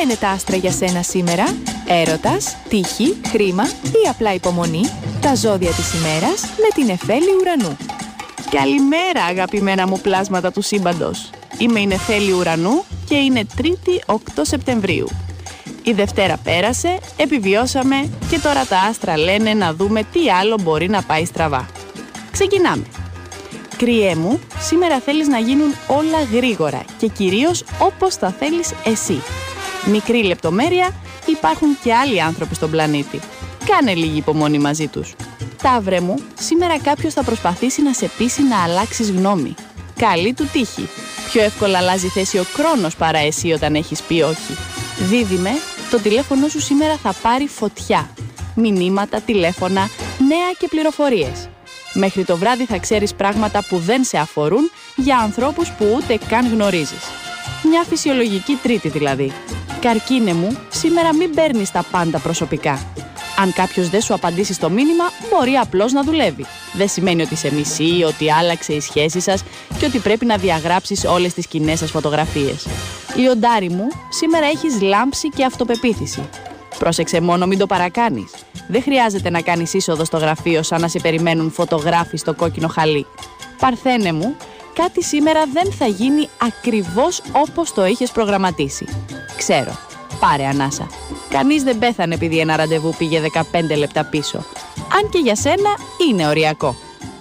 λένε τα άστρα για σένα σήμερα? Έρωτας, τύχη, χρήμα ή απλά υπομονή? Τα ζώδια της ημέρας με την Νεφέλη Ουρανού. Καλημέρα αγαπημένα μου πλάσματα του σύμπαντος. Είμαι η Νεφέλη Ουρανού και είναι 3η 8 Σεπτεμβρίου. Η Δευτέρα πέρασε, επιβιώσαμε και τώρα τα άστρα λένε να δούμε τι άλλο μπορεί να πάει στραβά. Ξεκινάμε. Κρυέ μου, σήμερα θέλεις να γίνουν όλα γρήγορα και κυρίως όπως τα θέλεις εσύ. Μικρή λεπτομέρεια, υπάρχουν και άλλοι άνθρωποι στον πλανήτη. Κάνε λίγη υπομονή μαζί τους. Ταύρε μου, σήμερα κάποιος θα προσπαθήσει να σε πείσει να αλλάξεις γνώμη. Καλή του τύχη. Πιο εύκολα αλλάζει θέση ο χρόνος παρά εσύ όταν έχεις πει όχι. Δίδυμε, το τηλέφωνο σου σήμερα θα πάρει φωτιά. Μηνύματα, τηλέφωνα, νέα και πληροφορίες. Μέχρι το βράδυ θα ξέρεις πράγματα που δεν σε αφορούν για ανθρώπους που ούτε καν γνωρίζεις. Μια φυσιολογική Τρίτη δηλαδή. Καρκίνε μου, σήμερα μην παίρνεις τα πάντα προσωπικά. Αν κάποιος δεν σου απαντήσει στο μήνυμα, μπορεί απλώς να δουλεύει. Δεν σημαίνει ότι σε μισεί, ότι άλλαξε η σχέση σας και ότι πρέπει να διαγράψεις όλες τις κοινές σας φωτογραφίες. Λιοντάρι μου, σήμερα έχεις λάμψη και αυτοπεποίθηση. Πρόσεξε μόνο μην το παρακάνεις. Δεν χρειάζεται να κάνεις είσοδο στο γραφείο σαν να σε περιμένουν φωτογράφοι στο κόκκινο χαλί. Παρθένε μου, κάτι σήμερα δεν θα γίνει ακριβώς όπως το είχες προγραμματίσει. Ξέρω, πάρε ανάσα. Κανείς δεν πέθανε επειδή ένα ραντεβού πήγε 15 λεπτά πίσω. Αν και για σένα είναι οριακό.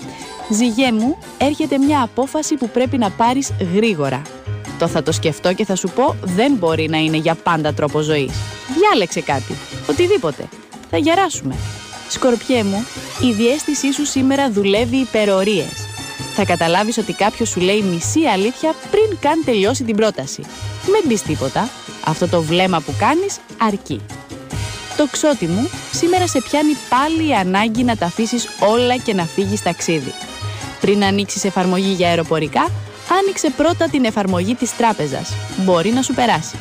Ζυγέ μου, έρχεται μια απόφαση που πρέπει να πάρεις γρήγορα. Το θα το σκεφτώ και θα σου πω δεν μπορεί να είναι για πάντα τρόπο ζωής. Διάλεξε κάτι, οτιδήποτε. Θα γεράσουμε. Σκορπιέ μου, η διαίσθησή σου σήμερα δουλεύει υπερορίες. Θα καταλάβεις ότι κάποιος σου λέει μισή αλήθεια πριν καν τελειώσει την πρόταση. Μην πεις τίποτα. Αυτό το βλέμμα που κάνεις αρκεί. Τοξότη μου, σήμερα σε πιάνει πάλι η ανάγκη να τα αφήσεις όλα και να φύγεις ταξίδι. Πριν ανοίξεις εφαρμογή για αεροπορικά, άνοιξε πρώτα την εφαρμογή της τράπεζας. Μπορεί να σου περάσει.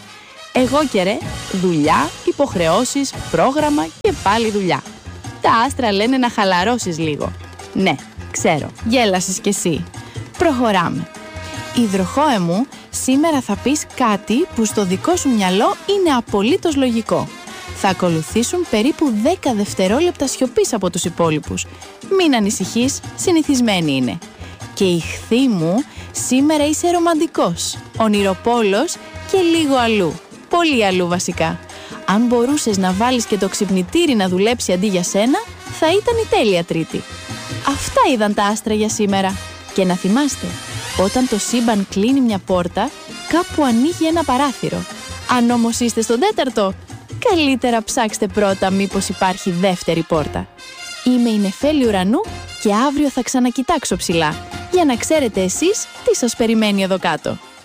Εγώ και ρε, δουλειά, υποχρεώσεις, πρόγραμμα και πάλι δουλειά. Τα άστρα λένε να χαλαρώσεις λίγο. Ναι, ξέρω, γέλασες κι εσύ. Προχωράμε. Υδροχόε μου, σήμερα θα πεις κάτι που στο δικό σου μυαλό είναι απολύτως λογικό. Θα ακολουθήσουν περίπου 10 δευτερόλεπτα σιωπής από τους υπόλοιπους. Μην ανησυχείς, συνηθισμένη είναι. Και Ιχθύ μου, σήμερα είσαι ρομαντικός, ονειροπόλος και λίγο αλλού. Πολύ αλλού βασικά. Αν μπορούσες να βάλεις και το ξυπνητήρι να δουλέψει αντί για σένα, θα ήταν η τέλεια Τρίτη. Αυτά είδαν τα άστρα για σήμερα. Και να θυμάστε, όταν το σύμπαν κλείνει μια πόρτα, κάπου ανοίγει ένα παράθυρο. Αν όμως είστε στον τέταρτο, καλύτερα ψάξτε πρώτα μήπως υπάρχει δεύτερη πόρτα. Είμαι η Νεφέλη Ουρανού και αύριο θα ξανακοιτάξω ψηλά, για να ξέρετε εσείς τι σας περιμένει εδώ κάτω.